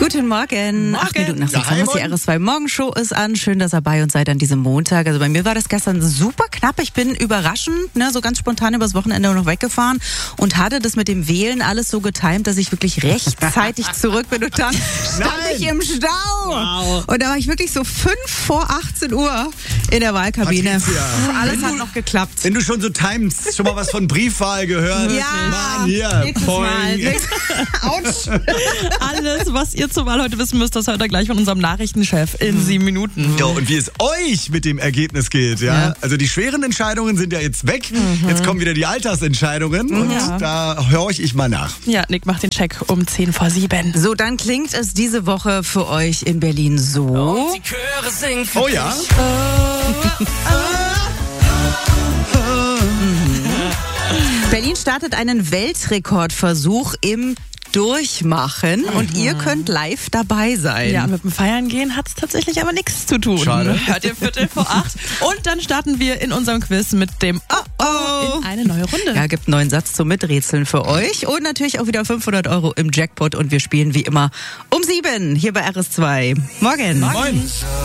Guten Morgen. 8 Minuten nach 6 Uhr. Die RS2 Morgenshow ist an. Schön, dass ihr bei uns seid an diesem Montag. Also bei mir war das gestern super knapp. Ich bin überraschend, so ganz spontan übers Wochenende noch weggefahren und hatte das mit dem Wählen alles so getimt, dass ich wirklich rechtzeitig zurück bin. Und dann stand ich im Stau. Wow. Und da war ich wirklich so 5 vor 18 Uhr in der Wahlkabine. Patricia, Alles hat noch geklappt. wenn du schon so timest, schon mal was von Briefwahl gehört? Ja, Mann, hier. nächstes Mal. Autsch. Alles, was ihr zur Wahl heute wissen müsst, das hört ihr gleich von unserem Nachrichtenchef in 7 Minuten. Ja, und wie es euch mit dem Ergebnis geht, ja? Also die schweren Entscheidungen sind ja jetzt weg. Jetzt kommen wieder die Alltagsentscheidungen und da höre ich mal nach. Ja, Nick macht den Check um 10 vor 7. So, dann klingt es diese Woche für euch in Berlin so. Oh ja? Berlin startet einen Weltrekordversuch im Durchmachen und ihr könnt live dabei sein. Ja, mit dem Feiern gehen hat es tatsächlich aber nichts zu tun. Schade. Hört ihr 7:45. Und dann starten wir in unserem Quiz mit dem in eine neue Runde. Ja, gibt einen neuen Satz zum Miträtseln für euch und natürlich auch wieder 500 € im Jackpot und wir spielen wie immer um 7 hier bei RS2. Morgen. Moin.